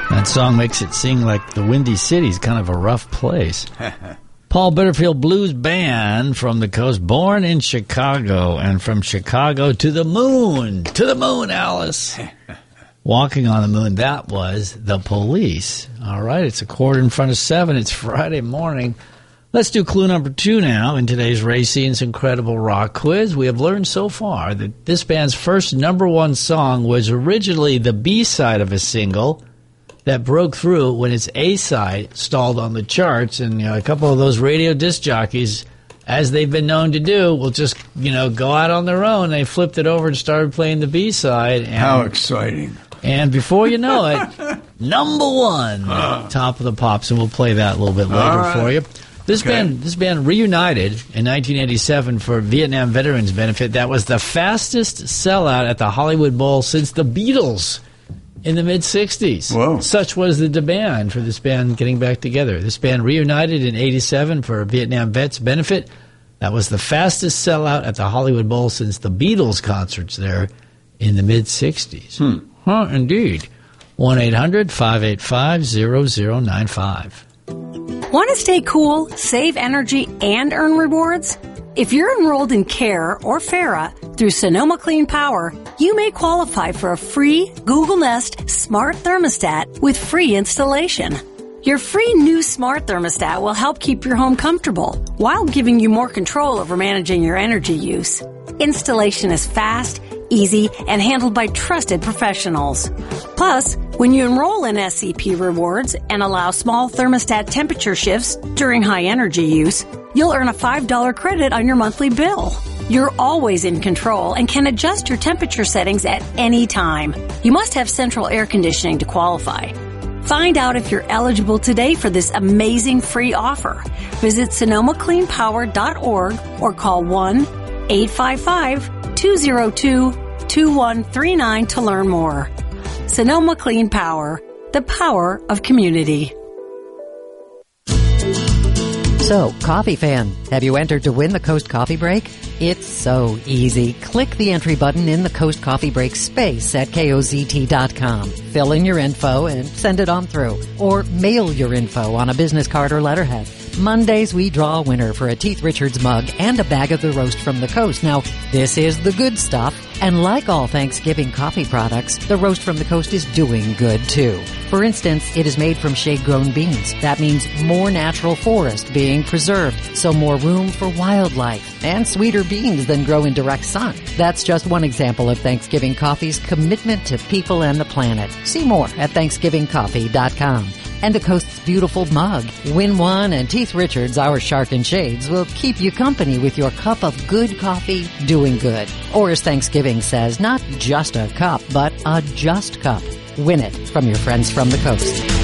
That song makes it seem like the Windy City's kind of a rough place. Paul Butterfield Blues Band from the coast, born in Chicago, and from Chicago to the moon. To the moon, Alice. Walking on the moon, that was The Police. All right, it's 7:15. It's Friday morning. Let's do clue number 2 now in today's Ray Scene's Incredible Rock Quiz. We have learned so far that this band's first #1 song was originally the B-side of a single that broke through when its A-side stalled on the charts. And a couple of those radio disc jockeys, as they've been known to do, will just, go out on their own. They flipped it over and started playing the B-side. And, how exciting. And before you know it, #1, Top of the Pops. And we'll play that a little bit later for you. This band reunited in 1987 for Vietnam Veterans Benefit. That was the fastest sellout at the Hollywood Bowl since the Beatles in the mid-'60s. Whoa. Such was the demand for this band getting back together. This band reunited in 87 for Vietnam Vets Benefit. That was the fastest sellout at the Hollywood Bowl since the Beatles concerts there in the mid-'60s. Indeed. 1-800-585-0095. Want to stay cool, save energy, and earn rewards? If you're enrolled in CARE or FARA through Sonoma Clean Power, you may qualify for a free Google Nest Smart Thermostat with free installation. Your free new Smart Thermostat will help keep your home comfortable while giving you more control over managing your energy use. Installation is fast, easy, and handled by trusted professionals. Plus, when you enroll in SCP Rewards and allow small thermostat temperature shifts during high energy use, you'll earn a $5 credit on your monthly bill. You're always in control and can adjust your temperature settings at any time. You must have central air conditioning to qualify. Find out if you're eligible today for this amazing free offer. Visit SonomaCleanPower.org or call 1-855-202-2139 to learn more. Sonoma Clean Power, the power of community. So, coffee fan, have you entered to win the Coast Coffee Break? It's so easy. Click the entry button in the Coast Coffee Break space at KOZT.com. Fill in your info and send it on through. Or mail your info on a business card or letterhead. Mondays, we draw a winner for a Teeth Richards mug and a bag of the roast from the coast. Now, this is the good stuff. And like all Thanksgiving coffee products, the roast from the coast is doing good, too. For instance, it is made from shade-grown beans. That means more natural forest being preserved, so more room for wildlife, and sweeter beans than grow in direct sun. That's just one example of Thanksgiving Coffee's commitment to people and the planet. See more at ThanksgivingCoffee.com. And the coast's beautiful mug. Win one, and Teeth Richards, our Shark and Shades, will keep you company with your cup of good coffee doing good. Or as Thanksgiving says, not just a cup, but a just cup. Win it from your friends from the coast.